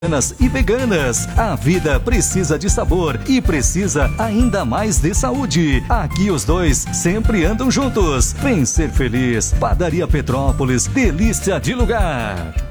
e veganas. A vida precisa de sabor e precisa ainda mais de saúde. Aqui os dois sempre andam juntos. Vem ser feliz. Padaria Petrópolis, delícia de lugar.